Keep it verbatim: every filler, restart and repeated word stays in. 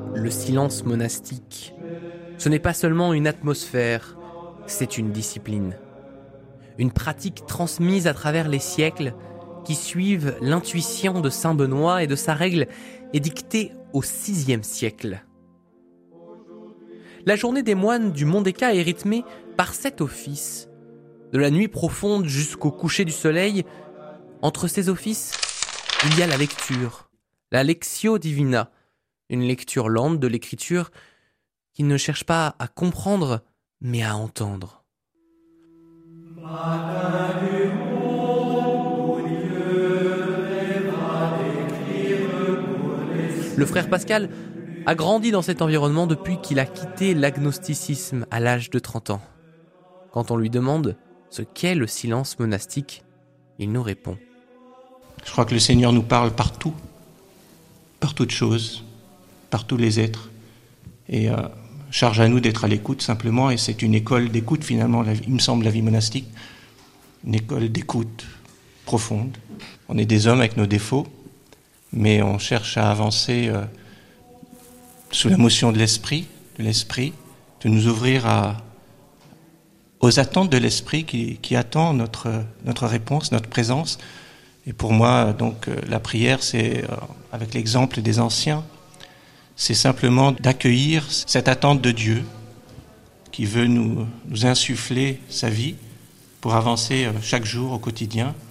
Le silence monastique, ce n'est pas seulement une atmosphère, c'est une discipline. Une pratique transmise à travers les siècles qui suivent l'intuition de saint Benoît et de sa règle édictée au sixième siècle. La journée des moines du Mont d'Éca est rythmée par cet office. De la nuit profonde jusqu'au coucher du soleil, entre ces offices, il y a la lecture, la Lectio Divina, une lecture lente de l'écriture qui ne cherche pas à comprendre, mais à entendre. Le frère Pascal a grandi dans cet environnement depuis qu'il a quitté l'agnosticisme à l'âge de trente ans. Quand on lui demande ce qu'est le silence monastique, il nous répond. Je crois que le Seigneur nous parle partout, par toutes choses, par tous les êtres. Et euh, charge à nous d'être à l'écoute simplement, et c'est une école d'écoute finalement, la, il me semble, la vie monastique, une école d'écoute profonde. On est des hommes avec nos défauts, mais on cherche à avancer euh, sous la motion de l'esprit, de l'esprit, de nous ouvrir à, aux attentes de l'esprit qui, qui attend notre, notre réponse, notre présence. Et pour moi, donc, la prière, c'est, euh, avec l'exemple des anciens, c'est simplement d'accueillir cette attente de Dieu qui veut nous, nous insuffler sa vie pour avancer chaque jour au quotidien